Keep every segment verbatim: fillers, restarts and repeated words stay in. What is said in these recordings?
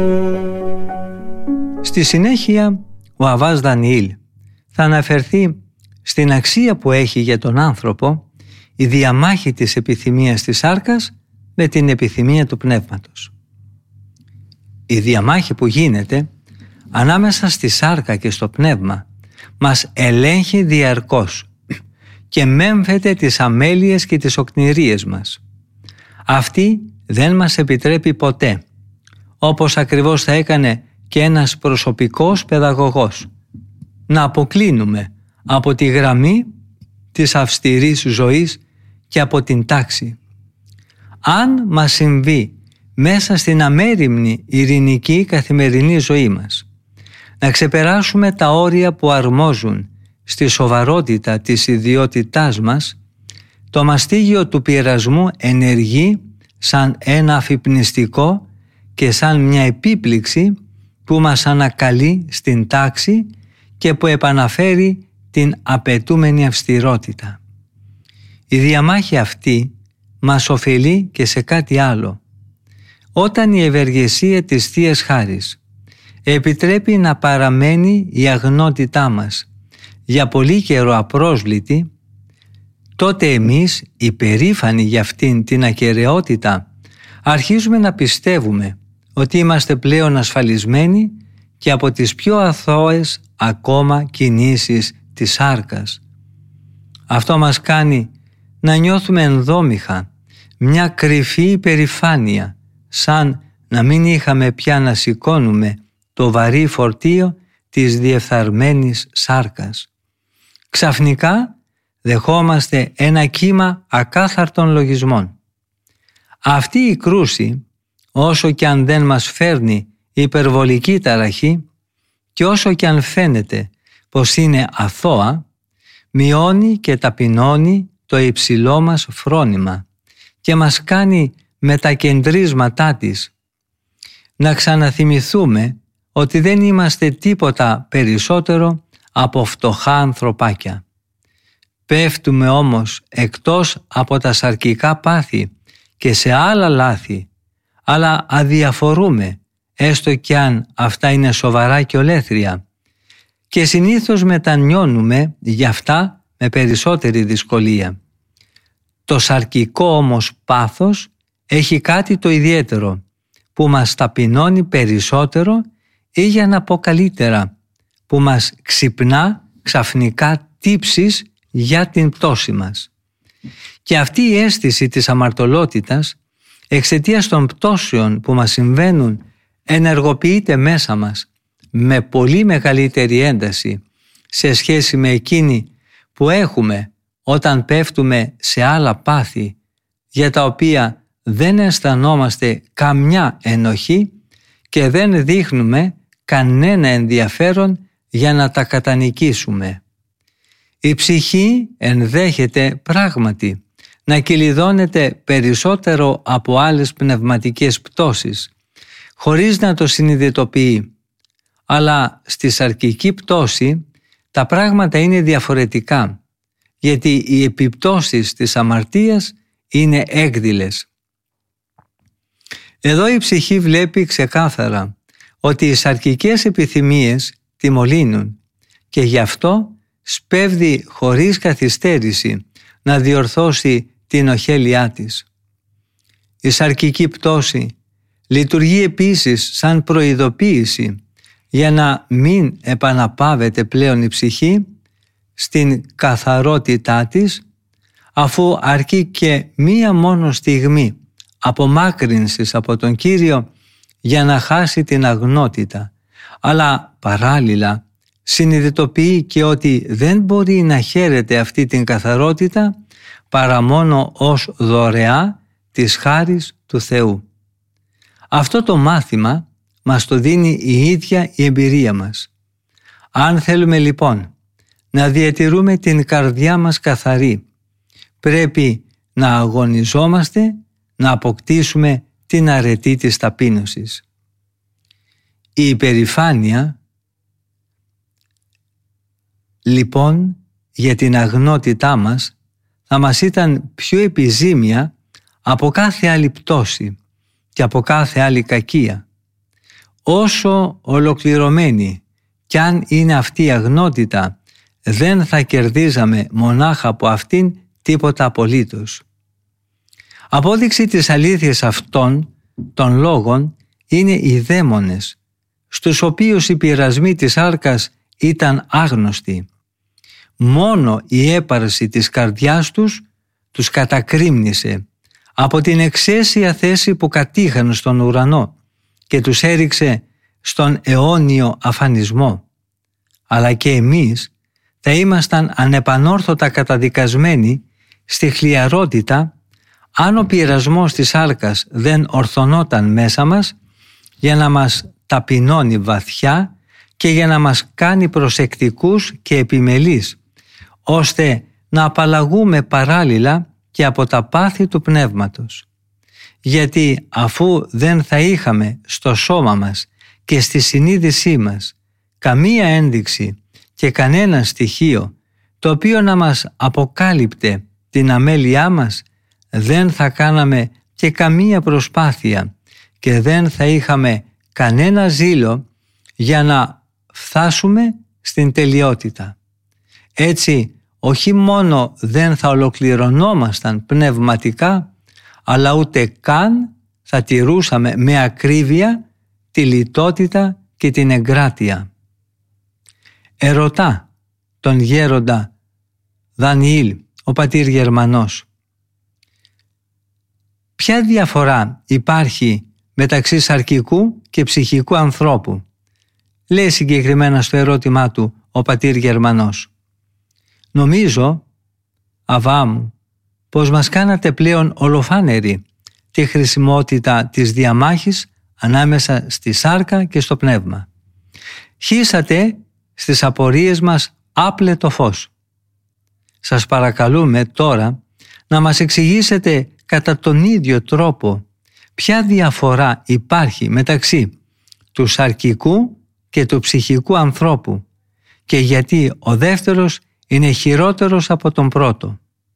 Στη συνέχεια, ο Αββάς Δανιήλ θα αναφερθεί στην αξία που έχει για τον άνθρωπο η διαμάχη της επιθυμίας της σάρκας με την επιθυμία του πνεύματος. Η διαμάχη που γίνεται ανάμεσα στη σάρκα και στο πνεύμα μας ελέγχει διαρκώς και μέμφεται τις αμέλειες και τις οκνηρίες μας. Αυτή δεν μας επιτρέπει ποτέ, όπως ακριβώς θα έκανε και ένας προσωπικός παιδαγωγός, να αποκλίνουμε από τη γραμμή της αυστηρής ζωής και από την τάξη. Αν μας συμβεί μέσα στην αμέριμνη ειρηνική καθημερινή ζωή μας να ξεπεράσουμε τα όρια που αρμόζουν στη σοβαρότητα της ιδιότητάς μας, το μαστίγιο του πειρασμού ενεργεί σαν ένα αφυπνιστικό και σαν μια επίπληξη που μας ανακαλεί στην τάξη και που επαναφέρει την απαιτούμενη αυστηρότητα. Η διαμάχη αυτή μας ωφελεί και σε κάτι άλλο. Όταν η ευεργεσία της Θείας Χάρις επιτρέπει να παραμένει η αγνότητά μας για πολύ καιρό απρόσβλητη, τότε εμείς, υπερήφανοι για αυτήν την ακεραιότητα, αρχίζουμε να πιστεύουμε ότι είμαστε πλέον ασφαλισμένοι και από τις πιο αθώες ακόμα κινήσεις της σάρκας. Αυτό μας κάνει να νιώθουμε ενδόμηχα μια κρυφή υπερηφάνεια, σαν να μην είχαμε πια να σηκώνουμε το βαρύ φορτίο της διεφθαρμένης σάρκας. Ξαφνικά δεχόμαστε ένα κύμα ακάθαρτων λογισμών. Αυτή η κρούση, όσο και αν δεν μας φέρνει υπερβολική ταραχή και όσο και αν φαίνεται πως είναι αθώα, μειώνει και ταπεινώνει το υψηλό μας φρόνημα και μας κάνει με τα κεντρίσματά της να ξαναθυμηθούμε ότι δεν είμαστε τίποτα περισσότερο από φτωχά ανθρωπάκια. Πέφτουμε όμως εκτός από τα σαρκικά πάθη και σε άλλα λάθη, αλλά αδιαφορούμε, έστω κι αν αυτά είναι σοβαρά και ολέθρια, και συνήθως μετανιώνουμε γι' αυτά με περισσότερη δυσκολία. Το σαρκικό όμως πάθος έχει κάτι το ιδιαίτερο που μας ταπεινώνει περισσότερο ή, για να πω καλύτερα, που μας ξυπνά ξαφνικά τύψεις για την πτώση μας. Και αυτή η αίσθηση της αμαρτωλότητας, εξαιτίας των πτώσεων που μας συμβαίνουν, ενεργοποιείται μέσα μας με πολύ μεγαλύτερη ένταση σε σχέση με εκείνη που έχουμε όταν πέφτουμε σε άλλα πάθη για τα οποία δεν αισθανόμαστε καμιά ενοχή και δεν δείχνουμε κανένα ενδιαφέρον για να τα κατανικήσουμε. Η ψυχή ενδέχεται πράγματι να κυλιδώνεται περισσότερο από άλλες πνευματικές πτώσεις, χωρίς να το συνειδητοποιεί. Αλλά στη σαρκική πτώση τα πράγματα είναι διαφορετικά, γιατί οι επιπτώσεις της αμαρτίας είναι έκδηλες. Εδώ η ψυχή βλέπει ξεκάθαρα ότι οι σαρκικές επιθυμίες τη μολύνουν και γι' αυτό σπέβδει χωρίς καθυστέρηση να διορθώσει την οχέλειά της. Η σαρκική πτώση λειτουργεί επίσης σαν προειδοποίηση για να μην επαναπάβεται πλέον η ψυχή στην καθαρότητά της, αφού αρκεί και μία μόνο στιγμή απομάκρυνσης από τον Κύριο για να χάσει την αγνότητα, αλλά παράλληλα συνειδητοποιεί και ότι δεν μπορεί να χαίρεται αυτή την καθαρότητα παρά μόνο ως δωρεά της χάρις του Θεού. Αυτό το μάθημα μας το δίνει η ίδια η εμπειρία μας. Αν θέλουμε λοιπόν να διατηρούμε την καρδιά μας καθαρή, πρέπει να αγωνιζόμαστε να αποκτήσουμε την αρετή της ταπείνωσης. Η υπερηφάνεια λοιπόν για την αγνότητά μας θα μας ήταν πιο επιζήμια από κάθε άλλη πτώση και από κάθε άλλη κακία. όσο ολοκληρωμένη κι αν είναι αυτή η αγνότητα, δεν θα κερδίζαμε μονάχα από αυτήν τίποτα απολύτως. Απόδειξη της αλήθειας αυτών των λόγων είναι οι δαίμονες, στους οποίους οι πειρασμοί της σάρκας ήταν άγνωστοι. Μόνο η έπαρση της καρδιάς τους τους κατακρύμνησε από την εξαίσια θέση που κατήχαν στον ουρανό και τους έριξε στον αιώνιο αφανισμό. Αλλά και εμείς θα ήμασταν ανεπανόρθωτα καταδικασμένοι στη χλιαρότητα αν ο πειρασμός της σάρκας δεν ορθωνόταν μέσα μας για να μας ταπεινώνει βαθιά και για να μας κάνει προσεκτικούς και επιμελείς, ώστε να απαλλαγούμε παράλληλα και από τα πάθη του πνεύματος. Γιατί αφού δεν θα είχαμε στο σώμα μας και στη συνείδησή μας καμία ένδειξη και κανένα στοιχείο το οποίο να μας αποκάλυπτε την αμέλειά μας, δεν θα κάναμε και καμία προσπάθεια και δεν θα είχαμε κανένα ζήλο για να φτάσουμε στην τελειότητα. Έτσι, όχι μόνο δεν θα ολοκληρωνόμασταν πνευματικά, αλλά ούτε καν θα τηρούσαμε με ακρίβεια τη λιτότητα και την εγκράτεια. Ερωτά τον γέροντα Δανιήλ, ο πατήρ Γερμανός, ποια διαφορά υπάρχει μεταξύ σαρκικού και ψυχικού ανθρώπου? Λέει συγκεκριμένα στο ερώτημά του ο πατήρ Γερμανός. Νομίζω, Αβά μου, πως μας κάνατε πλέον ολοφάνερη τη χρησιμότητα της διαμάχης ανάμεσα στη σάρκα και στο πνεύμα. Χύσατε στις απορίες μας άπλετο φως. Σας παρακαλούμε τώρα να μας εξηγήσετε κατά τον ίδιο τρόπο ποια διαφορά υπάρχει μεταξύ του σαρκικού και του ψυχικού ανθρώπου και γιατί ο δεύτερος είναι χειρότερος από τον πρώτο.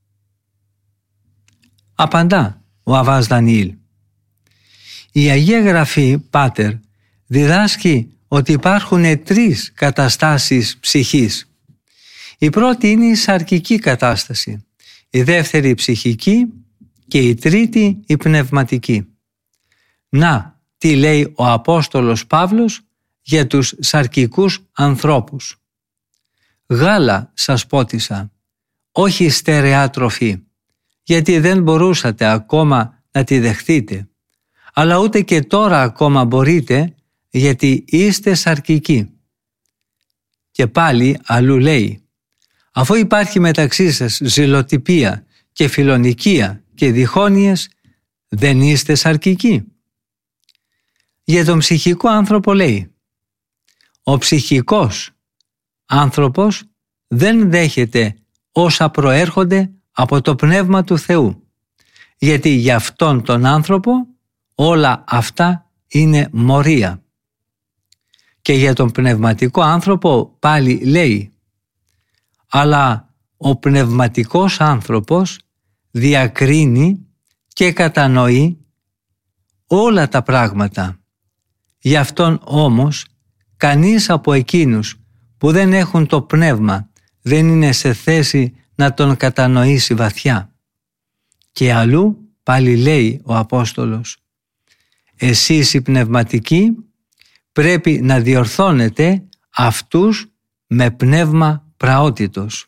Απαντά ο Αββάς Δανιήλ. Η Αγία Γραφή, Πάτερ, διδάσκει ότι υπάρχουν τρεις καταστάσεις ψυχής. Η πρώτη είναι η σαρκική κατάσταση, η δεύτερη η ψυχική και η τρίτη η πνευματική. Να, τι λέει ο Απόστολος Παύλος για τους σαρκικούς ανθρώπους. Γάλα σας πότισα, όχι στερεά τροφή, γιατί δεν μπορούσατε ακόμα να τη δεχτείτε, αλλά ούτε και τώρα ακόμα μπορείτε, γιατί είστε σαρκικοί. Και πάλι αλλού λέει, αφού υπάρχει μεταξύ σας ζηλοτυπία και φιλονικία και διχόνοιες, δεν είστε σαρκικοί. Για τον ψυχικό άνθρωπο λέει, ο ψυχικός άνθρωπος δεν δέχεται όσα προέρχονται από το Πνεύμα του Θεού, γιατί για αυτόν τον άνθρωπο όλα αυτά είναι μορία. Και για τον πνευματικό άνθρωπο πάλι λέει, αλλά ο πνευματικός άνθρωπος διακρίνει και κατανοεί όλα τα πράγματα. Γι' αυτόν όμως κανείς από εκείνους που δεν έχουν το πνεύμα δεν είναι σε θέση να τον κατανοήσει βαθιά. Και αλλού πάλι λέει ο Απόστολος, εσείς οι πνευματικοί πρέπει να διορθώνετε αυτούς με πνεύμα πραότητος.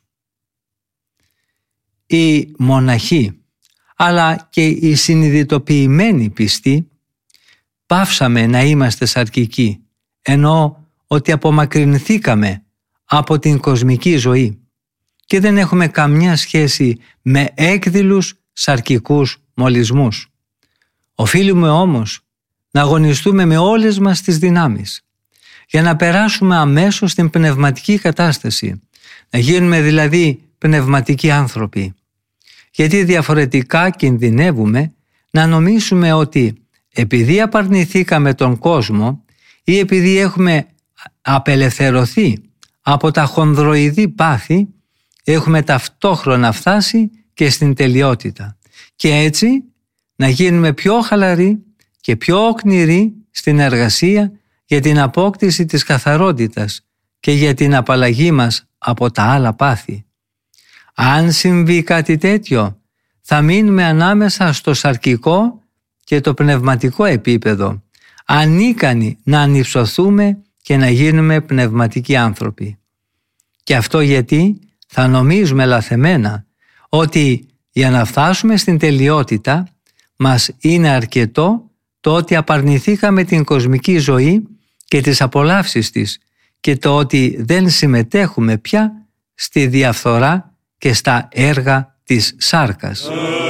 Οι μοναχοί αλλά και οι συνειδητοποιημένοι πιστοί πάυσαμε να είμαστε σαρκικοί, ενώ ότι απομακρυνθήκαμε από την κοσμική ζωή και δεν έχουμε καμιά σχέση με έκδηλους σαρκικούς μολυσμούς. Οφείλουμε όμως να αγωνιστούμε με όλες μας τις δυνάμεις για να περάσουμε αμέσως στην πνευματική κατάσταση, να γίνουμε δηλαδή πνευματικοί άνθρωποι. Γιατί διαφορετικά κινδυνεύουμε να νομίσουμε ότι επειδή απαρνηθήκαμε τον κόσμο ή επειδή έχουμε απελευθερωθεί από τα χονδροειδή πάθη, έχουμε ταυτόχρονα φτάσει και στην τελειότητα και έτσι να γίνουμε πιο χαλαροί και πιο οκνηροί στην εργασία για την απόκτηση της καθαρότητας και για την απαλλαγή μας από τα άλλα πάθη. Αν συμβεί κάτι τέτοιο, θα μείνουμε ανάμεσα στο σαρκικό και το πνευματικό επίπεδο, ανίκανοι να ανυψωθούμε και να γίνουμε πνευματικοί άνθρωποι. Και αυτό γιατί θα νομίζουμε λαθεμένα ότι για να φτάσουμε στην τελειότητα μας είναι αρκετό το ότι απαρνηθήκαμε την κοσμική ζωή και τις απολαύσεις της και το ότι δεν συμμετέχουμε πια στη διαφθορά και στα έργα της σάρκας.